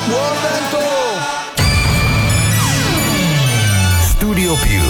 Buon vento! Studio Più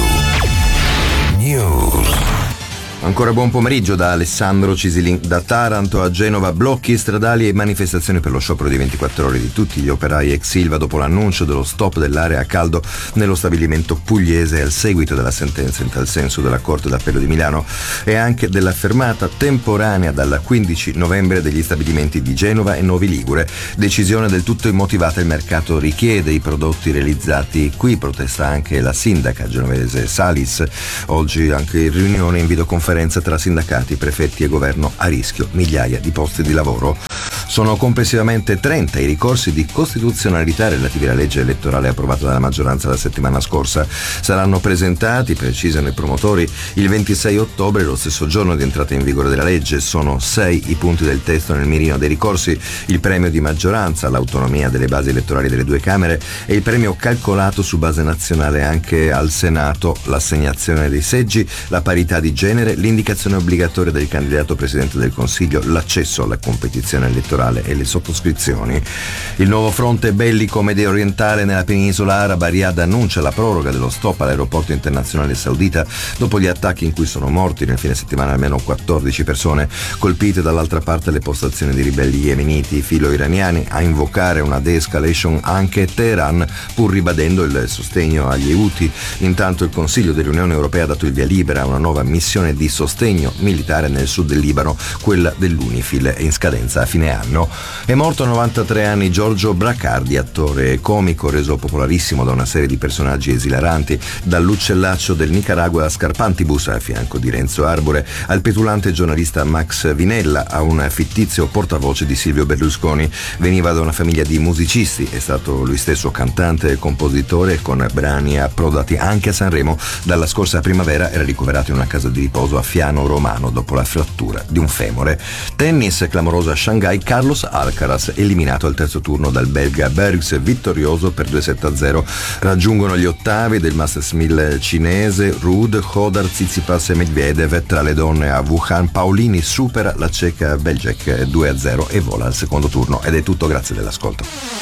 News. Ancora buon pomeriggio da Alessandro Cisilin. Da Taranto a Genova, blocchi stradali e manifestazioni per lo sciopero di 24 ore di tutti gli operai ex Ilva dopo l'annuncio dello stop dell'area a caldo nello stabilimento pugliese al seguito della sentenza in tal senso della Corte d'Appello di Milano e anche della fermata temporanea dal 15 novembre degli stabilimenti di Genova e Novi Ligure. Decisione del tutto immotivata, il mercato richiede i prodotti realizzati qui, protesta anche la sindaca genovese Salis. Oggi anche in riunione in videoconferenza tra sindacati, prefetti e governo, a rischio migliaia di posti di lavoro. Sono complessivamente 30 i ricorsi di costituzionalità relativi alla legge elettorale approvata dalla maggioranza la settimana scorsa. Saranno presentati, precisano i promotori, il 26 ottobre, lo stesso giorno di entrata in vigore della legge. Sono 6 i punti del testo nel mirino dei ricorsi: il premio di maggioranza, l'autonomia delle basi elettorali delle due Camere e il premio calcolato su base nazionale anche al Senato, l'assegnazione dei seggi, la parità di genere, l'indicazione obbligatoria del candidato Presidente del Consiglio, l'accesso alla competizione elettorale e le sottoscrizioni. Il nuovo fronte bellico medio orientale nella penisola araba. Riyadh annuncia la proroga dello stop all'aeroporto internazionale saudita dopo gli attacchi in cui sono morti nel fine settimana almeno 14 persone, colpite dall'altra parte le postazioni di ribelli yemeniti filo-iraniani. A invocare una de-escalation anche Teheran, pur ribadendo il sostegno agli Houthi. Intanto il Consiglio dell'Unione Europea ha dato il via libera a una nuova missione di sostegno militare nel sud del Libano, quella dell'UNIFIL, è in scadenza a fine anno. È morto a 93 anni Giorgio Bracardi, attore e comico reso popolarissimo da una serie di personaggi esilaranti, dall'uccellaccio del Nicaragua a Scarpantibus a fianco di Renzo Arbore, al petulante giornalista Max Vinella, a un fittizio portavoce di Silvio Berlusconi. Veniva da una famiglia di musicisti, è stato lui stesso cantante e compositore, con brani approdati anche a Sanremo. Dalla scorsa primavera era ricoverato in una casa di riposo a Fiano Romano dopo la frattura di un femore. Tennis, clamoroso a Shanghai, Carlos Alcaraz eliminato al terzo turno dal belga Bergs, vittorioso per 2-7-0. Raggiungono gli ottavi del Masters 1000 cinese Ruud, Hodar, Tsitsipas e Medvedev. Tra le donne a Wuhan, Paolini supera la ceca Beljek 2-0 e vola al secondo turno. Ed è tutto, grazie dell'ascolto.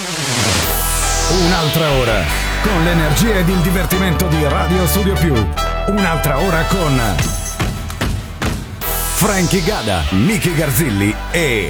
Un'altra ora con l'energia ed il divertimento di Radio Studio Più. Un'altra ora con Frankie Gada, Miki Garzilli e